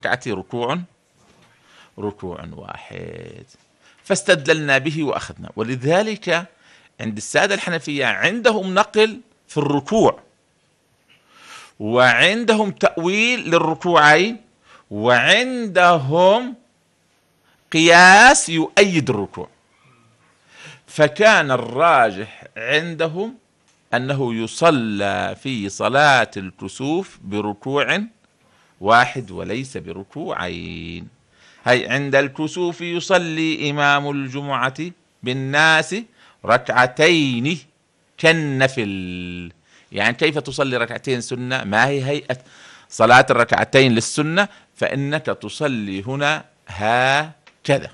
ركعتي ركوع واحد، فاستدللنا به وأخذنا. ولذلك عند السادة الحنفية عندهم نقل في الركوع، وعندهم تأويل للركوعين، وعندهم قياس يؤيد الركوع. فكان الراجح عندهم أنه يصلى في صلاة الكسوف بركوع واحد وليس بركوعين. هي عند الكسوف يصلي إمام الجمعة بالناس ركعتين كالنفل. يعني كيف تصلي ركعتين سنة؟ ما هي هيئة صلاة الركعتين للسنة؟ فإنك تصلي هنا هكذا.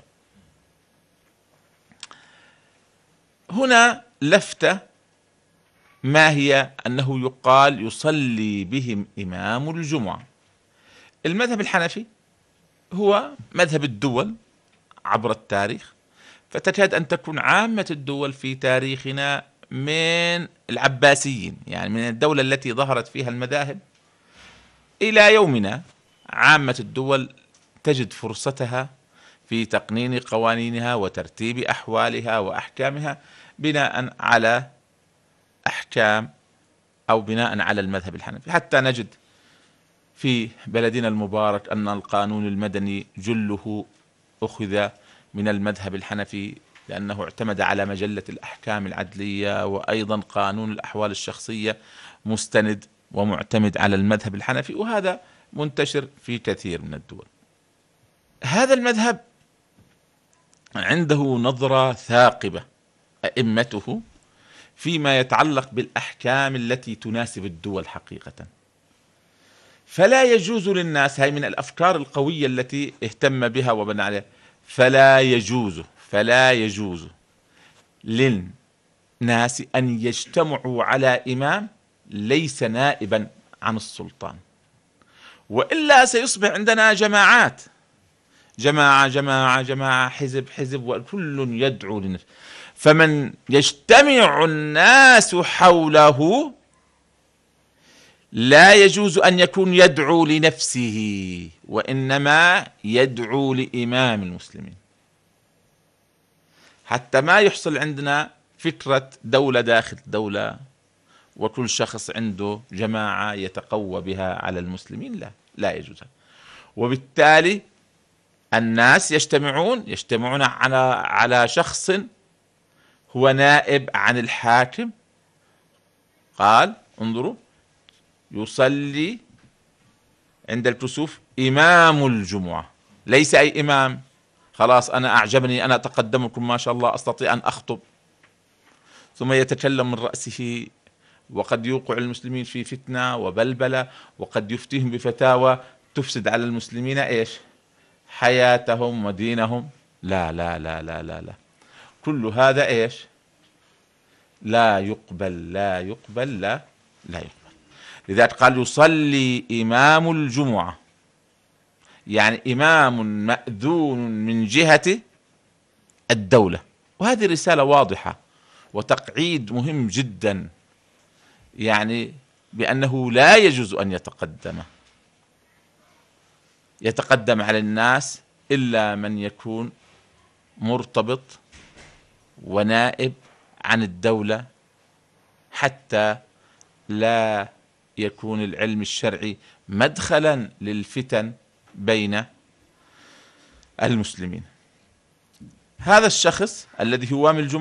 هنا لفتة، ما هي؟ أنه يقال يصلي بهم إمام الجمعة. المذهب الحنفي هو مذهب الدول عبر التاريخ، فتكاد أن تكون عامة الدول في تاريخنا من العباسيين، يعني من الدولة التي ظهرت فيها المذاهب إلى يومنا، عامة الدول تجد فرصتها في تقنين قوانينها وترتيب أحوالها وأحكامها بناء على أحكام أو بناء على المذهب الحنفي. حتى نجد في بلدنا المبارك أن القانون المدني جله أخذ من المذهب الحنفي، لأنه اعتمد على مجلة الأحكام العدلية، وأيضا قانون الأحوال الشخصية مستند ومعتمد على المذهب الحنفي، وهذا منتشر في كثير من الدول. هذا المذهب عنده نظرة ثاقبة أئمته فيما يتعلق بالأحكام التي تناسب الدول حقيقة. فلا يجوز للناس، هاي من الأفكار القوية التي اهتم بها وبنى عليها، فلا يجوز للناس أن يجتمعوا على إمام ليس نائبا عن السلطان، وإلا سيصبح عندنا جماعات، جماعة، حزب، وكل يدعو لنفسه. فمن يجتمع الناس حوله لا يجوز أن يكون يدعو لنفسه، وإنما يدعو لإمام المسلمين، حتى ما يحصل عندنا فكرة دولة داخل دولة وكل شخص عنده جماعة يتقوى بها على المسلمين. لا يجوز. وبالتالي الناس يجتمعون على شخص هو نائب عن الحاكم. قال انظروا، يصلي عند الكسوف إمام الجمعة، ليس أي إمام خلاص أنا أعجبني، أنا أتقدمكم ما شاء الله، أستطيع أن أخطب، ثم يتكلم من رأسه، وقد يوقع المسلمين في فتنة وبلبلة، وقد يفتيهم بفتاوى تفسد على المسلمين إيش؟ حياتهم ودينهم. لا، كل هذا إيش؟ لا يقبل. لذلك قال يصلي إمام الجمعة، يعني إمام مأذون من جهة الدولة. وهذه رسالة واضحة وتقعيد مهم جدا، يعني بأنه لا يجوز أن يتقدم على الناس إلا من يكون مرتبط ونائب عن الدولة، حتى لا يكون العلم الشرعي مدخلا للفتن بين المسلمين. هذا الشخص الذي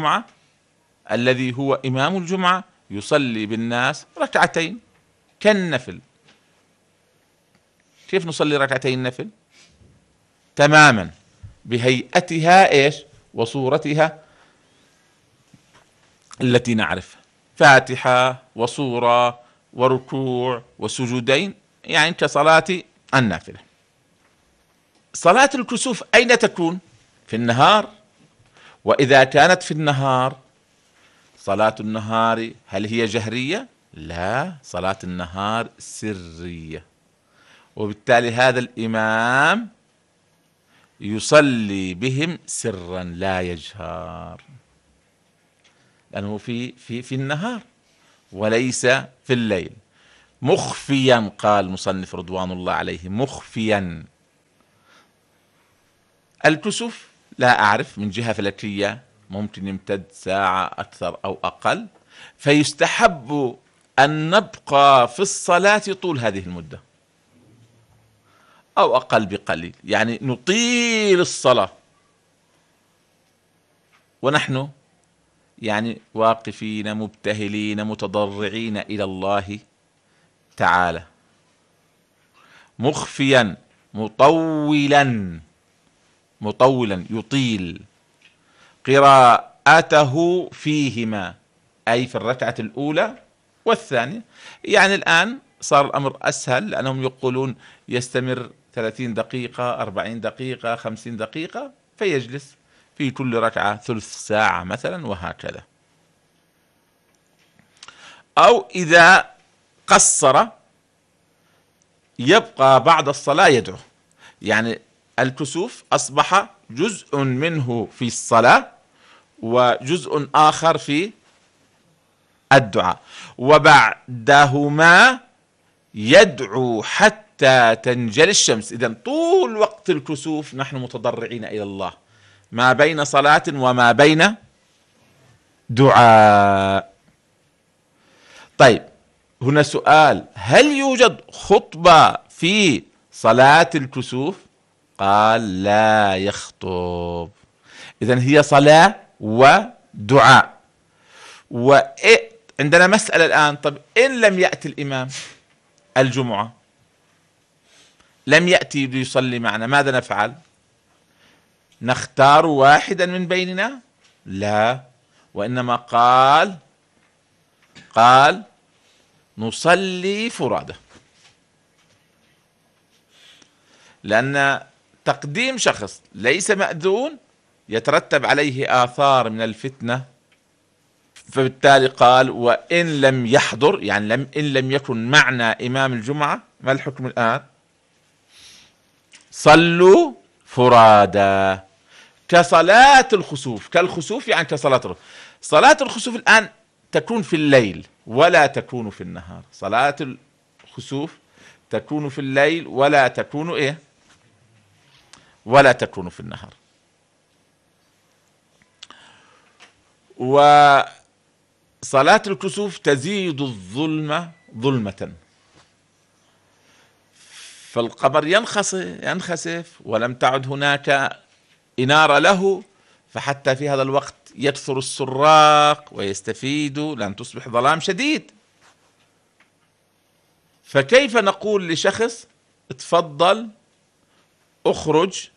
هو إمام الجمعة يصلي بالناس ركعتين كالنفل. كيف نصلي ركعتين نفل؟ تماما بهيئتها إيش؟ وصورتها التي نعرف، فاتحة وصورة وركوع وسجودين، يعني كصلاة النافلة. صلاة الكسوف أين تكون؟ في النهار. وإذا كانت في النهار، صلاة النهار هل هي جهرية؟ لا، صلاة النهار سرية. وبالتالي هذا الإمام يصلي بهم سرا لا يجهر، لأنه في النهار وليس في الليل، مخفيا. قال المصنف رضوان الله عليه مخفيا، الكسوف لا أعرف، من جهة فلكية ممكن يمتد ساعة أكثر أو أقل، فيستحب أن نبقى في الصلاة طول هذه المدة أو أقل بقليل، يعني نطيل الصلاة ونحن يعني واقفين مبتهلين متضرعين إلى الله تعالى، مخفيا مطولا يطيل قراءته فيهما، أي في الركعة الأولى والثانية. يعني الآن صار الأمر أسهل، لأنهم يقولون يستمر 30 دقيقة 40 دقيقة 50 دقيقة، فيجلس في كل ركعة ثلث ساعة مثلا وهكذا. أو إذا قصر يبقى بعد الصلاة يدعو، يعني الكسوف أصبح جزء منه في الصلاة وجزء آخر في الدعاء، وبعدهما يدعو حتى تنجلي الشمس. إذن طول وقت الكسوف نحن متضرعين إلى الله، ما بين صلاة وما بين دعاء. طيب هنا سؤال: هل يوجد خطبة في صلاة الكسوف؟ قال لا يخطب. إذن هي صلاة ودعاء. وعندنا مسألة الآن، طب إن لم يأتي الإمام الجمعة، لم يأتي ليصلي معنا، ماذا نفعل؟ نختار واحدا من بيننا؟ لا، وإنما قال نصلي فرادى، لأن تقديم شخص ليس مأذون يترتب عليه آثار من الفتنة. فبالتالي قال وإن لم يحضر، يعني إن لم يكن معنا إمام الجمعة، ما الحكم الآن؟ صلوا فرادى كصلاة الخسوف، كالخسوف يعني كصلاة الخسوف. صلاة الخسوف الآن تكون في الليل ولا تكون في النهار. صلاة الخسوف تكون في الليل ولا تكون ولا تكون في النهار. وصلاة الكسوف تزيد الظلمة ظلمة، فالقمر ينخسف ولم تعد هناك إنارة له، فحتى في هذا الوقت يكثر السراق ويستفيدوا، لأن تصبح ظلام شديد. فكيف نقول لشخص تفضل اخرج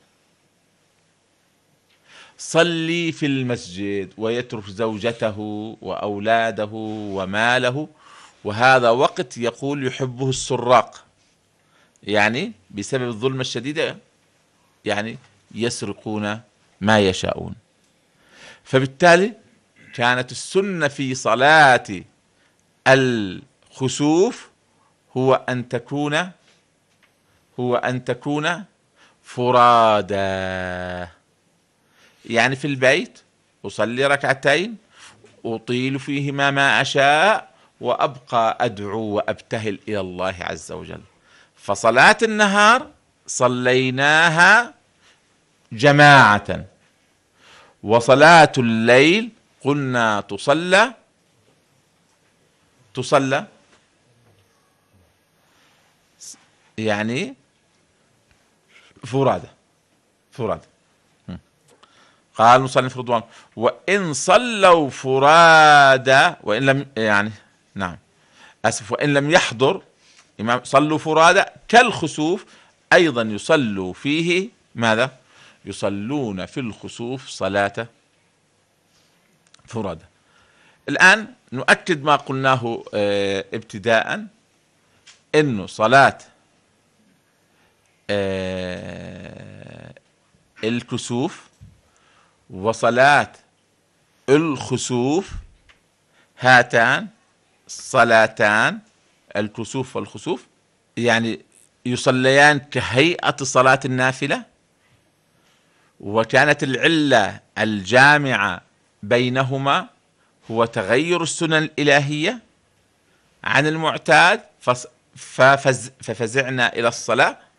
صلي في المسجد، ويترك زوجته وأولاده وماله، وهذا وقت يقول يحبه السراق، يعني بسبب الظلمة الشديدة يعني يسرقون ما يشاءون. فبالتالي كانت السنة في صلاة الخسوف هو أن تكون فرادى، يعني في البيت أصلي ركعتين أطيل فيهما ما أشاء، وأبقى أدعو وأبتهل إلى الله عز وجل. فصلاة النهار صليناها جماعة، وصلاة الليل قلنا تصلى يعني فرادى. قال نصلي فرضوان، وإن صلوا فرادى وإن لم وإن لم يحضر إمام صلوا فرادى كالخسوف، أيضا يصلوا فيه ماذا؟ يصلون في الخسوف صلاة فرادى. الآن نؤكد ما قلناه ابتداء، إنه صلاة الكسوف وصلاة الخسوف هاتان صلاتان، الكسوف والخسوف، يعني يصليان كهيئة صلاة النافلة، وكانت العلة الجامعة بينهما هو تغير السنن الإلهية عن المعتاد، ففزعنا إلى الصلاة